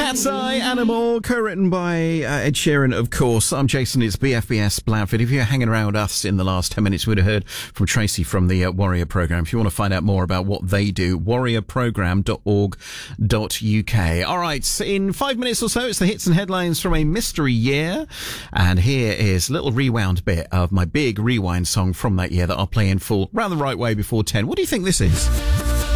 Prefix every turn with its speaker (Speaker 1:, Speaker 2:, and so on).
Speaker 1: Cat's Eye Animal, co-written by Ed Sheeran, of course. I'm Jason, it's BFBS Blandford. If you're hanging around us in the last 10 minutes, we'd have heard from Tracy from the Warrior Programme. If you want to find out more about what they do, warriorprogramme.org.uk. All right, in 5 minutes or so, it's the hits and headlines from a mystery year. And here is a little rewound bit of my big rewind song from that year that I'll play in full round the right way before 10. What do you think this is?